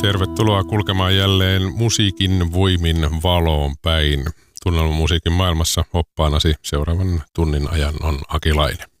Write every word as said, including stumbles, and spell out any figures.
Tervetuloa kulkemaan jälleen musiikin voimin valoon päin. Tunnelmamusiikin maailmassa oppaanasi seuraavan tunnin ajan on Aki Laine.